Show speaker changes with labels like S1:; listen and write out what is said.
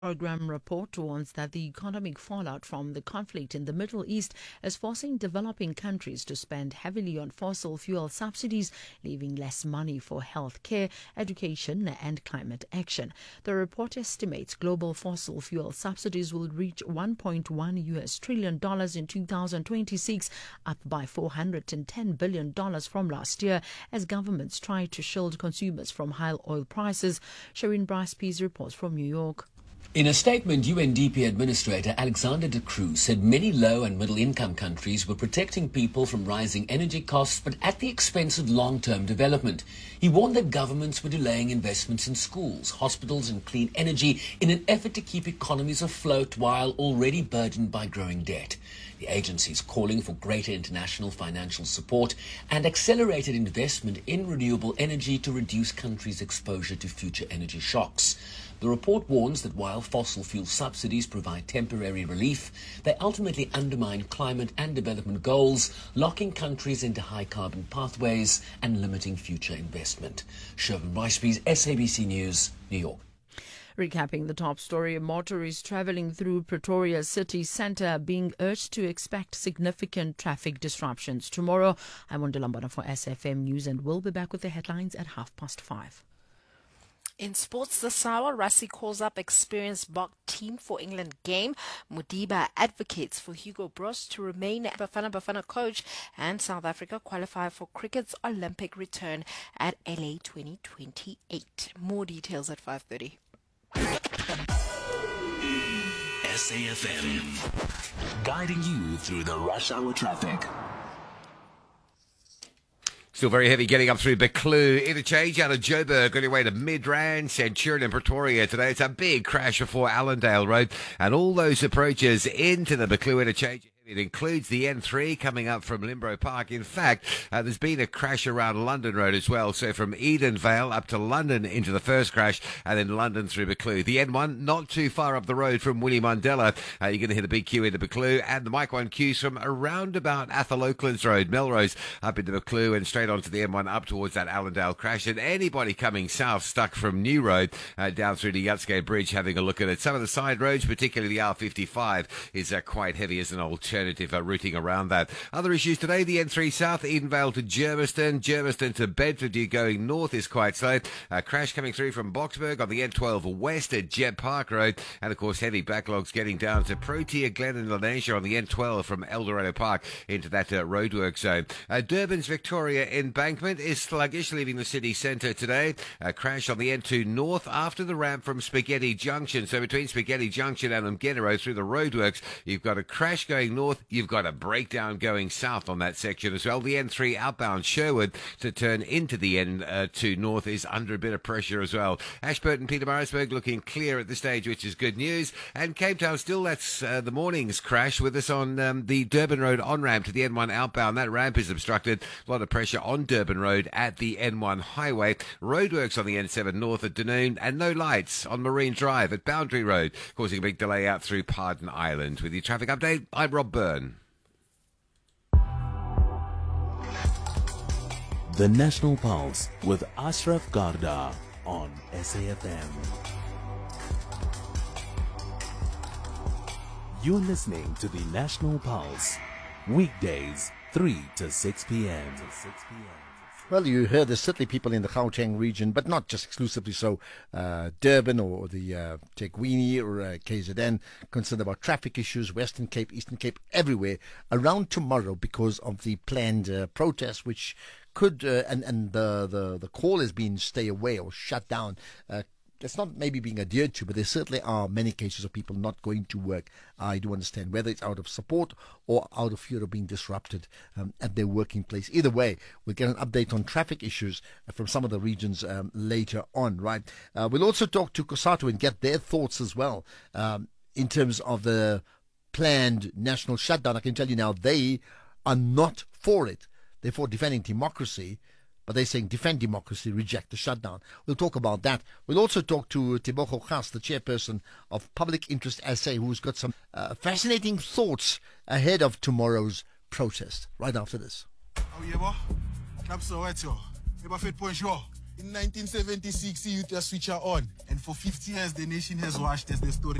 S1: Program report warns that the economic fallout from the conflict in the Middle East is forcing developing countries to spend heavily on fossil fuel subsidies, leaving less money for health care, education and climate action. The report estimates global fossil fuel subsidies will reach $1.1 trillion in 2026, up by $410 billion from last year, as governments try to shield consumers from high oil prices. Shireen Braspies reports from New York.
S2: In a statement, UNDP Administrator Alexander De Cruz said many low and middle-income countries were protecting people from rising energy costs, but at the expense of long-term development. He warned that governments were delaying investments in schools, hospitals and clean energy in an effort to keep economies afloat while already burdened by growing debt. The agency is calling for greater international financial support and accelerated investment in renewable energy to reduce countries' exposure to future energy shocks. The report warns that while fossil fuel subsidies provide temporary relief, they ultimately undermine climate and development goals, locking countries into high-carbon pathways and limiting future investment. Shervin Weisspies, SABC News, New York.
S1: Recapping the top story, motorists travelling through Pretoria city centre being urged to expect significant traffic disruptions tomorrow. I'm Wandile Mbona for SFM News and we'll be back with the headlines at 5:30.
S3: In sports this hour, Rassie calls up experienced Bok team for England game. Modiba advocates for Hugo Broos to remain Bafana coach, and South Africa qualify for cricket's Olympic return at LA 2028. More details at 5:30.
S4: SAFM, guiding you through the rush hour traffic.
S5: Still very heavy getting up through Buccleuch interchange out of Joburg on your way to Midrand, Centurion and Pretoria today. It's a big crash before Allendale Road and all those approaches into the Buccleuch interchange. It includes the N3 coming up from Limbro Park. In fact, there's been a crash around London Road as well. So from Edenvale up to London into the first crash and then London through Buccleuch. The N1 not too far up the road from Winnie Mandela. You're going to hit a big queue into Buccleuch, and the Mike 1 queues from around about Athol Oaklands Road, Melrose up into Buccleuch and straight onto the M1 up towards that Allendale crash. And anybody coming south stuck from New Road down through the Yatesgate Bridge having a look at it. Some of the side roads, particularly the R55, is quite heavy as an alternative routing around that. Other issues today, the N3 South, Edenvale to Germiston to Bedford, you going north is quite slow. A crash coming through from Boksburg on the N12 west at Jeb Park Road, and of course heavy backlogs getting down to Protea Glen and Lenasia on the N12 from Eldorado Park into that roadwork zone. Durban's Victoria Embankment is sluggish leaving the city centre today. A crash on the N2 north after the ramp from Spaghetti Junction. So between Spaghetti Junction and Umgena Road through the roadworks, you've got a crash going north. You've got a breakdown going south on that section as well. The N3 outbound Sherwood to turn into the N2 north is under a bit of pressure as well. Ashburton, Pietermaritzburg looking clear at this stage, which is good news. And Cape Town still, that's the morning's crash with us on the Durban Road on-ramp to the N1 outbound. That ramp is obstructed. A lot of pressure on Durban Road at the N1 highway. Roadworks on the N7 north at Dunoon, and no lights on Marine Drive at Boundary Road, causing a big delay out through Pardon Island. With your traffic update, I'm Rob Byrne.
S4: The National Pulse with Ashraf Garda on SAFM. You're listening to the National Pulse, weekdays 3 to 6 p.m.
S6: Well, you heard there's certainly people in the Gauteng region, but not just exclusively so. Durban or the Tegwini or KZN concerned about traffic issues, Western Cape, Eastern Cape, everywhere around tomorrow because of the planned protest, which could, and the call has been stay away or shut down. It's not maybe being adhered to, but there certainly are many cases of people not going to work. I do understand, whether it's out of support or out of fear of being disrupted at their working place. Either way, we'll get an update on traffic issues from some of the regions later on, right? We'll also talk to COSATU and get their thoughts as well in terms of the planned national shutdown. I can tell you now, they are not for it. They're for defending democracy, but they're saying defend democracy, reject the shutdown. We'll talk about that. We'll also talk to Tebogo Gas, the chairperson of Public Interest SA, who's got some fascinating thoughts ahead of tomorrow's protest, right after this.
S7: In 1976, youth switcher on. And for 50 years, the nation has watched as the story